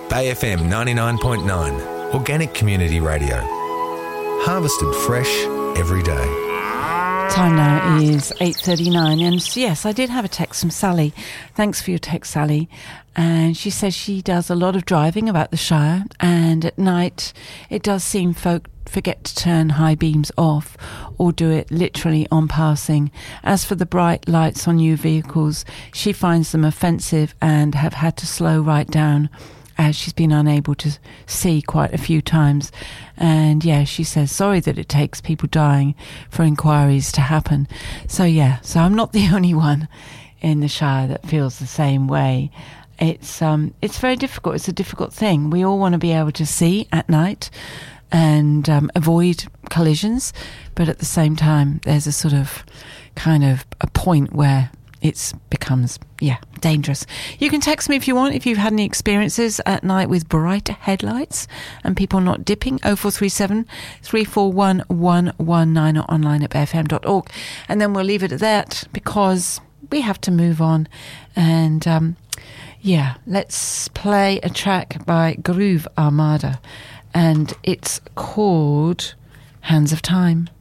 Bay FM 99.9, organic community radio. Harvested fresh every day. Time now is 8:39, and yes, I did have a text from Sally. Thanks for your text, Sally. And she says she does a lot of driving about the Shire, and at night it does seem folk forget to turn high beams off or do it literally on passing. As for the bright lights on new vehicles, she finds them offensive and have had to slow right down, as she's been unable to see quite a few times. And yeah, she says, sorry that it takes people dying for inquiries to happen. So yeah, so I'm not the only one in the Shire that feels the same way. It's very difficult. It's a difficult thing. We all want to be able to see at night and avoid collisions, but at the same time, there's a sort of kind of a point where it becomes, dangerous. You can text me if you want, if you've had any experiences at night with brighter headlights and people not dipping. 0437 341 119 or online at bayfm.org. And then we'll leave it at that because we have to move on. And let's play a track by Groove Armada, and it's called Hands of Time.